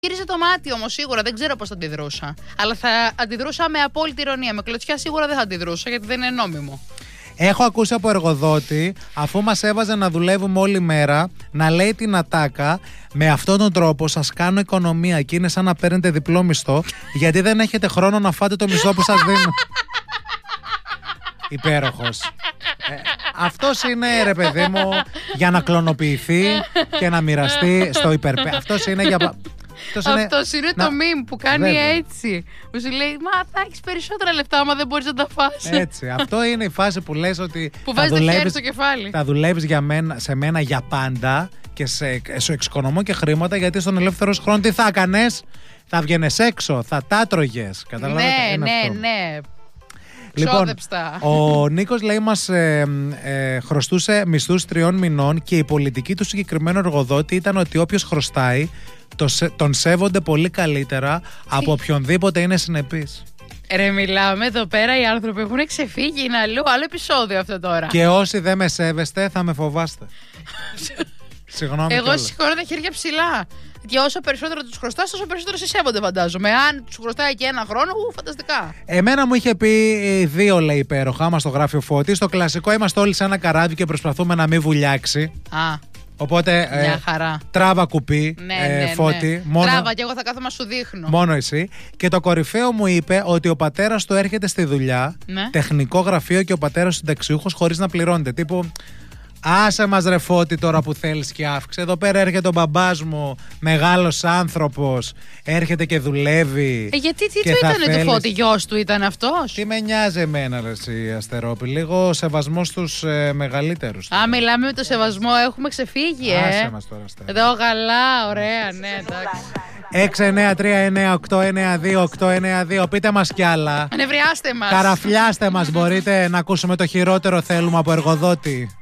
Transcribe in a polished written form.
Γύριζε το μάτι όμως σίγουρα, δεν ξέρω πώς θα αντιδρούσα. Αλλά θα αντιδρούσα με απόλυτη ηρωνία. Με κλωτσιά σίγουρα δεν θα αντιδρούσα, γιατί δεν είναι νόμιμο. Έχω ακούσει από εργοδότη, αφού μας έβαζε να δουλεύουμε όλη μέρα, να λέει την ατάκα, με αυτόν τον τρόπο σας κάνω οικονομία και είναι σαν να παίρνετε διπλό μισθό, γιατί δεν έχετε χρόνο να φάτε το μισθό που σας δίνω. Υπέροχος. Αυτός είναι, ρε παιδί μου, για να κλωνοποιηθεί και να μοιραστεί στο υπερπέ. Αυτός είναι για... Αυτός είναι το meme που κάνει έτσι. Που σου λέει, μα θα έχεις περισσότερα λεφτά άμα δεν μπορείς να τα φας. Έτσι. Αυτό είναι η φάση που λες ότι που βάζεις το χέρι στο κεφάλι. Θα δουλεύεις σε μένα για πάντα και σου εξοικονομώ και χρήματα, γιατί στον ελεύθερο χρόνο τι θα έκανες? Θα βγαίνες έξω, θα τα τρώγες. Καταλάβετε? Ναι. Λοιπόν, ο Νίκος λέει μας χρωστούσε μισθούς 3 μηνών και η πολιτική του συγκεκριμένου εργοδότη ήταν ότι όποιος χρωστάει τον σέβονται πολύ καλύτερα από οποιονδήποτε είναι συνεπής. Ρε, μιλάμε εδώ πέρα, οι άνθρωποι έχουν ξεφύγει, είναι αλλού, άλλο επεισόδιο αυτό τώρα. Και όσοι δεν με σέβεστε θα με φοβάστε. Συγγνώμη. Εγώ σηκώνω τα χέρια ψηλά. Και όσο περισσότερο τους χρωστάς, τόσο περισσότερο σε σέβονται, φαντάζομαι. Αν τους χρωστάει και 1 χρόνο, φανταστικά. Εμένα μου είχε πει 2, λέει, υπέροχα, άμα στο γράφει ο Φώτης. Στο κλασικό είμαστε όλοι σε ένα καράβι και προσπαθούμε να μην βουλιάξει. Οπότε τράβα κουπί, Φώτη. Μόνο... Τράβα και εγώ θα κάθομαι να σου δείχνω. Μόνο εσύ. Και το κορυφαίο μου είπε ότι ο πατέρας του έρχεται στη δουλειά, τεχνικό γραφείο, και ο πατέρας του συνταξιούχος, χωρίς να πληρώνεται. Τύπου, άσε μας ρε Φώτη τώρα που θέλεις και αύξησε. Εδώ πέρα έρχεται ο μπαμπάς μου, μεγάλος άνθρωπος, έρχεται και δουλεύει. Γιατί τι του ήτανε το Φώτη, γιος του ήταν αυτός? Τι με νοιάζει εμένα, ρε εσύ Αστερόπη, λίγο σεβασμό στους μεγαλύτερους. Μιλάμε με το σεβασμό, έχουμε ξεφύγει, Άσε μας τώρα, Αστερόπη. Εδώ γαλά, ωραία, ναι, εντάξει. 693-981-282. Πείτε μας κι άλλα. Ανεβριάστε μας. Καραφλιάστε μας, μπορείτε να ακούσουμε το χειρότερο θέλουμε από εργοδότη.